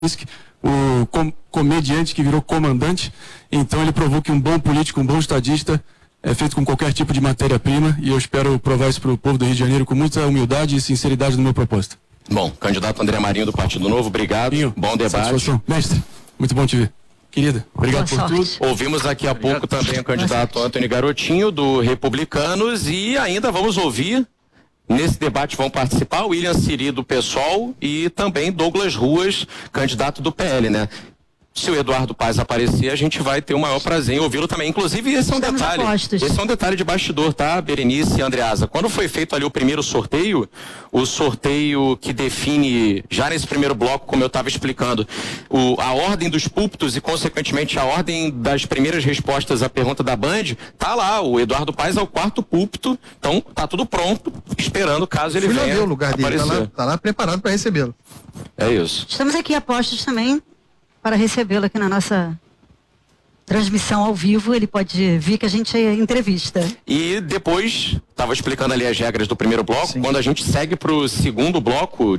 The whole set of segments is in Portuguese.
o comediante que virou comandante. Então ele provou que um bom político, um bom estadista é feito com qualquer tipo de matéria-prima, e eu espero provar isso para o povo do Rio de Janeiro com muita humildade e sinceridade no meu propósito. Bom, candidato André Marinho do Partido Novo, obrigado. Bom debate. Satisfação. Mestre, muito bom te ver. Querida, obrigado por tudo. Ouvimos daqui a pouco também o candidato Antony Garotinho, do Republicanos, e ainda vamos ouvir, nesse debate vão participar o William Siri, do PSOL, e também Douglas Ruas, candidato do PL, né? Se o Eduardo Paes aparecer, a gente vai ter o maior prazer em ouvi-lo também. Inclusive, esse é um detalhe. Esse é um detalhe de bastidor, tá, Berenice e Andreasa? Quando foi feito ali o primeiro sorteio, o sorteio que define, já nesse primeiro bloco, como eu estava explicando, a ordem dos púlpitos e, consequentemente, a ordem das primeiras respostas à pergunta da Band, tá lá, o Eduardo Paes é o quarto púlpito, então tá tudo pronto, esperando caso ele venha ver o lugar dele, tá lá preparado para recebê-lo. É isso. Estamos aqui a postos também para recebê-lo aqui na nossa transmissão ao vivo. Ele pode vir que a gente entrevista. E depois, estava explicando ali as regras do primeiro bloco. Sim. Quando a gente segue para o segundo bloco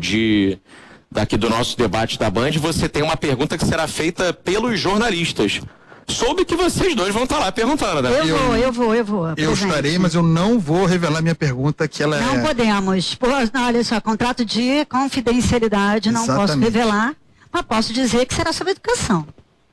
daqui do nosso debate da Band, você tem uma pergunta que será feita pelos jornalistas. Soube que vocês dois vão estar lá perguntando, né? Eu vou. Eu estarei, mas eu não vou revelar minha pergunta, que ela não podemos. Não, olha só, contrato de confidencialidade, não posso revelar. Mas posso dizer que será sobre educação.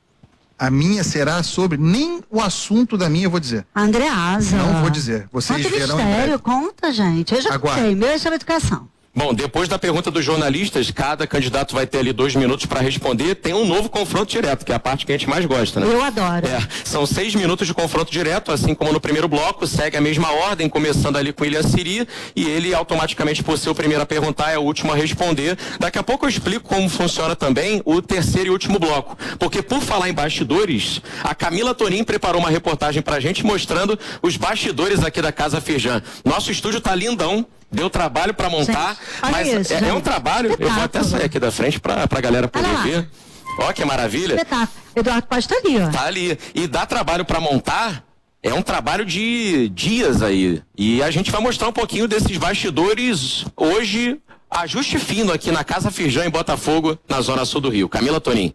A minha será sobre... Nem o assunto da minha eu vou dizer. Andreasa. Não vou dizer. Vocês verão. Mistério, conta, gente. Eu já contei, meu é sobre educação. Bom, depois da pergunta dos jornalistas, cada candidato vai ter ali 2 minutos para responder. Tem um novo confronto direto, que é a parte que a gente mais gosta, né? Eu adoro. São 6 minutos de confronto direto, assim como no primeiro bloco, segue a mesma ordem, começando ali com o William Siri, e ele automaticamente, por ser o primeiro a perguntar, é o último a responder. Daqui a pouco eu explico como funciona também o terceiro e último bloco, porque por falar em bastidores, a Camila Tonin preparou uma reportagem pra gente mostrando os bastidores aqui da Casa Firjan. Nosso estúdio tá lindão. Deu trabalho para montar, mas isso, é um trabalho. Eu vou até sair aqui da frente pra galera poder ver. Ó, que maravilha. Espetáculo. Eduardo Paes tá ali, ó. Tá ali. E dá trabalho para montar, é um trabalho de dias aí. E a gente vai mostrar um pouquinho desses bastidores hoje, ajuste fino aqui na Casa Firjan, em Botafogo, na zona sul do Rio. Camila Tonin.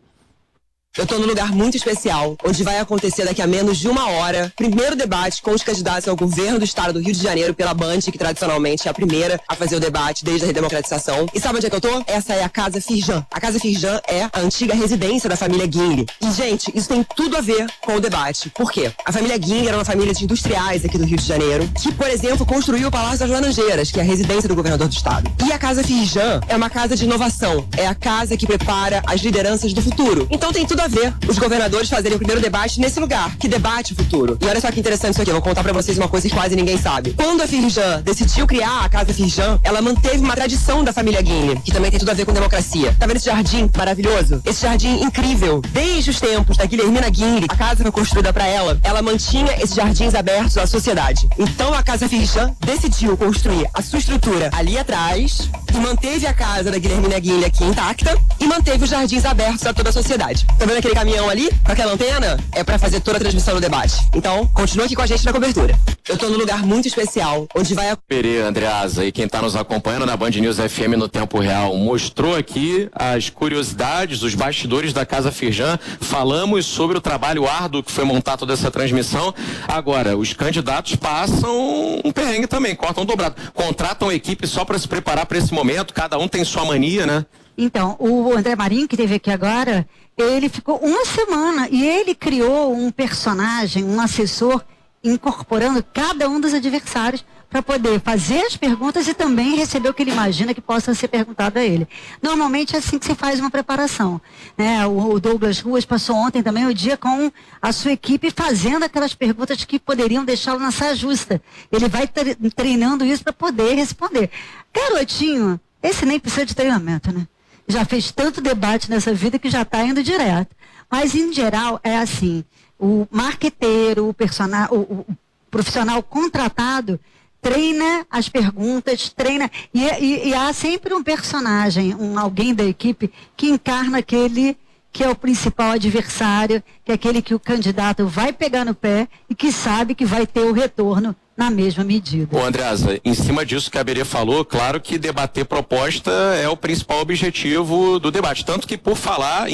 Eu estou num lugar muito especial, onde vai acontecer daqui a menos de 1 hora, primeiro debate com os candidatos ao governo do estado do Rio de Janeiro pela Band, que tradicionalmente é a primeira a fazer o debate desde a redemocratização. E sabe onde é que eu tô? Essa é a Casa Firjan. A Casa Firjan é a antiga residência da família Guinle. E, gente, isso tem tudo a ver com o debate. Por quê? A família Guinle era uma família de industriais aqui do Rio de Janeiro, que, por exemplo, construiu o Palácio das Laranjeiras, que é a residência do governador do estado. E a Casa Firjan é uma casa de inovação. É a casa que prepara as lideranças do futuro. Então tem tudo a ver os governadores fazerem o primeiro debate nesse lugar, que debate o futuro. E olha só que interessante isso aqui, eu vou contar pra vocês uma coisa que quase ninguém sabe. Quando a Firjan decidiu criar a Casa Firjan, ela manteve uma tradição da família Guinle, que também tem tudo a ver com democracia. Tá vendo esse jardim maravilhoso? Esse jardim incrível. Desde os tempos da Guilhermina Guinle, a casa foi construída pra ela, ela mantinha esses jardins abertos à sociedade. Então a Casa Firjan decidiu construir a sua estrutura ali atrás e manteve a casa da Guilhermina Guinle aqui intacta e manteve os jardins abertos a toda a sociedade. Tá vendo aquele caminhão ali, com aquela antena, é pra fazer toda a transmissão do debate. Então, continua aqui com a gente na cobertura. Eu tô num lugar muito especial, onde vai... Pereira, Andreasa, e quem tá nos acompanhando na Band News FM no tempo real, mostrou aqui as curiosidades, os bastidores da Casa Firjan. Falamos sobre o trabalho árduo que foi montar toda essa transmissão. Agora, os candidatos passam um perrengue também, cortam dobrado. Contratam a equipe só pra se preparar pra esse momento, cada um tem sua mania, né? Então, o André Marinho, que esteve aqui agora, ele ficou 1 semana e ele criou um personagem, um assessor, incorporando cada um dos adversários para poder fazer as perguntas e também receber o que ele imagina que possa ser perguntado a ele. Normalmente é assim que se faz uma preparação, né? O Douglas Ruas passou ontem também o dia com a sua equipe fazendo aquelas perguntas que poderiam deixá-lo na saia justa. Ele vai treinando isso para poder responder. Garotinho, esse nem precisa de treinamento, né? Já fez tanto debate nessa vida que já está indo direto. Mas, em geral, é assim. O marqueteiro, o profissional contratado treina as perguntas, treina... E há sempre um personagem, alguém da equipe que encarna aquele que é o principal adversário, que é aquele que o candidato vai pegar no pé e que sabe que vai ter o retorno na mesma medida. Ô Andreasa, em cima disso que a Berê falou, claro que debater proposta é o principal objetivo do debate. Tanto que, por falar